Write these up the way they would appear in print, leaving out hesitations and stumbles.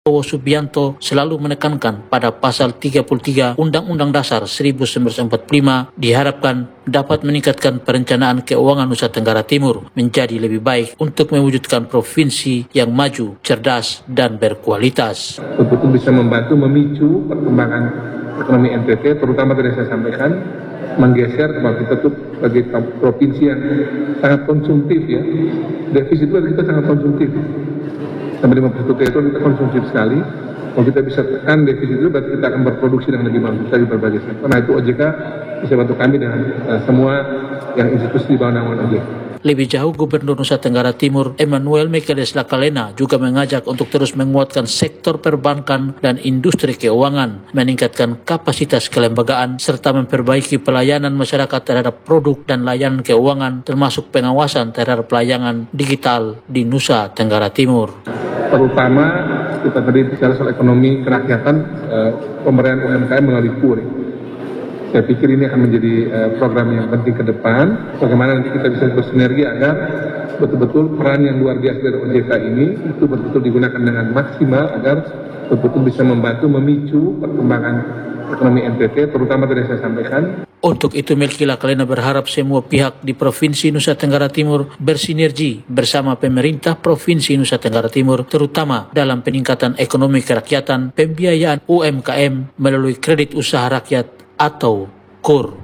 Prabowo Subianto selalu menekankan pada pasal 33 Undang-Undang Dasar 1945 diharapkan dapat meningkatkan perencanaan keuangan Nusa Tenggara Timur menjadi lebih baik untuk mewujudkan provinsi yang maju, cerdas, dan berkualitas. Betul-betul bisa membantu memicu perkembangan ekonomi NTT, terutama tadi saya sampaikan, menggeser kalau kita tuh sebagai provinsi yang sangat konsumtif ya. Defisit itu kita sangat konsumtif. Sampai 50% itu kita konsumtif sekali. Kalau kita bisa tekan defisit itu, berarti kita akan berproduksi dengan lebih bagus dari berbagai sektor. Nah itu OJK bisa bantu kami dengan semua yang institusi di bawah naungan OJK. Lebih jauh, Gubernur Nusa Tenggara Timur Emmanuel Meikiles Lakalena juga mengajak untuk terus menguatkan sektor perbankan dan industri keuangan, meningkatkan kapasitas kelembagaan, serta memperbaiki pelayanan masyarakat terhadap produk dan layanan keuangan, termasuk pengawasan terhadap pelayanan digital di Nusa Tenggara Timur. Terutama kita tadi bicara soal ekonomi kerakyatan, pemberdayaan UMKM melalui KUR. Saya pikir ini akan menjadi program yang penting ke depan. Bagaimana nanti kita bisa bersinergi agar betul-betul peran yang luar biasa dari OJK ini itu betul-betul digunakan dengan maksimal agar betul-betul bisa membantu memicu perkembangan ekonomi NTT, terutama tadi saya sampaikan. Untuk itu, Melki Lakalena berharap semua pihak di Provinsi Nusa Tenggara Timur bersinergi bersama pemerintah Provinsi Nusa Tenggara Timur, terutama dalam peningkatan ekonomi kerakyatan, pembiayaan UMKM melalui kredit usaha rakyat atau KUR.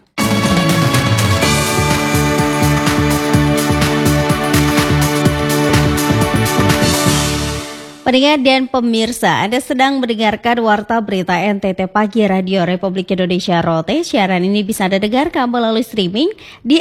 Pendengar dan pemirsa, Anda sedang mendengarkan Warta Berita NTT Pagi Radio Republik Indonesia Rote. Siaran ini bisa Anda dengarkan melalui streaming di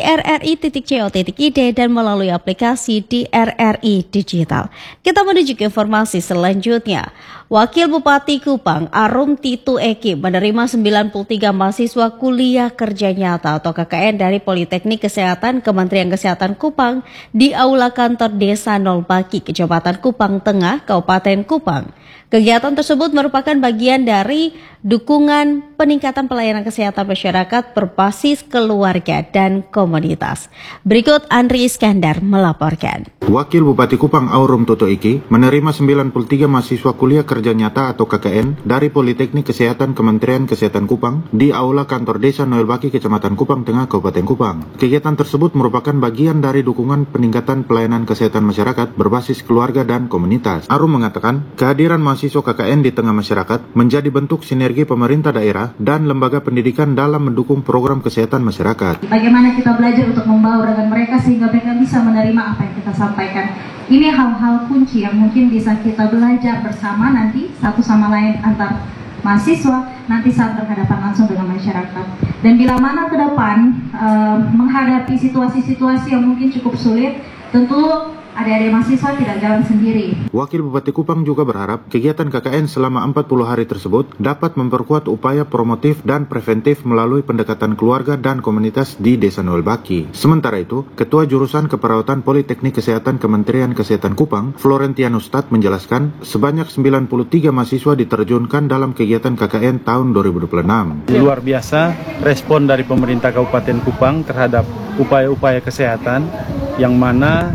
rri.co.id dan melalui aplikasi di RRI Digital. Kita menuju ke informasi selanjutnya. Wakil Bupati Kupang Arum Titu Eki menerima 93 mahasiswa kuliah kerja nyata atau KKN dari Politeknik Kesehatan Kementerian Kesehatan Kupang di Aula Kantor Desa Nolbaki, Kecamatan Kupang Tengah, Kabupaten Kupang. Kegiatan tersebut merupakan bagian dari dukungan peningkatan pelayanan kesehatan masyarakat berbasis keluarga dan komunitas. Berikut Andri Iskandar melaporkan. Wakil Bupati Kupang Arum Titu Eki menerima 93 mahasiswa kuliah kerja nyata atau KKN dari Politeknik Kesehatan Kementerian Kesehatan Kupang di Aula Kantor Desa Nolbaki, Kecamatan Kupang Tengah, Kabupaten Kupang. Kegiatan tersebut merupakan bagian dari dukungan peningkatan pelayanan kesehatan masyarakat berbasis keluarga dan komunitas. Arum mengatakan, kehadiran mahasiswa KKN di tengah masyarakat menjadi bentuk sinergi pemerintah daerah dan lembaga pendidikan dalam mendukung program kesehatan masyarakat. Bagaimana kita belajar untuk membaur dengan mereka sehingga mereka bisa menerima apa yang kita sampaikan. Ini hal-hal kunci yang mungkin bisa kita belajar bersama nanti satu sama lain antar mahasiswa nanti saat berhadapan langsung dengan masyarakat. Dan bila mana ke depan menghadapi situasi-situasi yang mungkin cukup sulit, tentu adik-adik mahasiswa tidak jalan sendiri. Wakil Bupati Kupang juga berharap kegiatan KKN selama 40 hari tersebut dapat memperkuat upaya promotif dan preventif melalui pendekatan keluarga dan komunitas di Desa Nolbaki. Sementara itu, Ketua Jurusan Keperawatan Politeknik Kesehatan Kementerian Kesehatan Kupang, Florentianus Tat menjelaskan sebanyak 93 mahasiswa diterjunkan dalam kegiatan KKN tahun 2026. Luar biasa respon dari pemerintah Kabupaten Kupang terhadap upaya-upaya kesehatan yang mana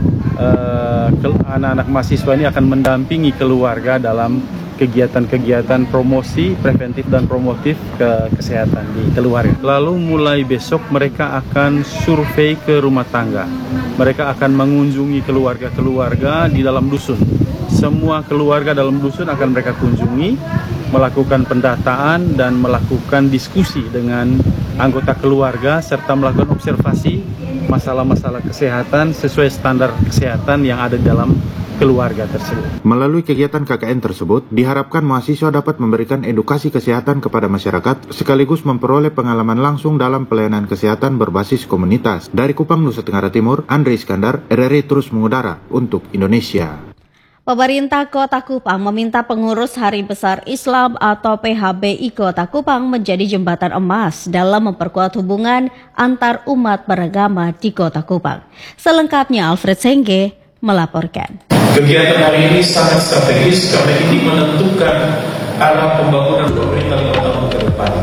anak-anak mahasiswa ini akan mendampingi keluarga dalam kegiatan-kegiatan promosi, preventif dan promotif ke kesehatan di keluarga. Lalu mulai besok mereka akan survei ke rumah tangga. Mereka akan mengunjungi keluarga-keluarga di dalam dusun. Semua keluarga dalam dusun akan mereka kunjungi, melakukan pendataan dan melakukan diskusi dengan anggota keluarga serta melakukan observasi masalah-masalah kesehatan sesuai standar kesehatan yang ada dalam keluarga tersebut. Melalui kegiatan KKN tersebut, diharapkan mahasiswa dapat memberikan edukasi kesehatan kepada masyarakat sekaligus memperoleh pengalaman langsung dalam pelayanan kesehatan berbasis komunitas. Dari Kupang, Nusa Tenggara Timur, Andri Iskandar, RRI terus mengudara untuk Indonesia. Pemerintah Kota Kupang meminta pengurus Hari Besar Islam atau PHBI Kota Kupang menjadi jembatan emas dalam memperkuat hubungan antar umat beragama di Kota Kupang. Selengkapnya Alfred Sengge melaporkan. Kegiatan hari ini sangat strategis karena ini menentukan arah pembangunan pemerintah 5 tahun ke depan.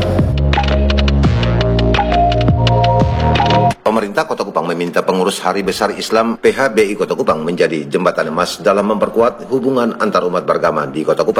Pemerintah Kota Kupang meminta pengurus Hari Besar Islam PHBI Kota Kupang menjadi jembatan emas dalam memperkuat hubungan antar umat beragama di Kota Kupang.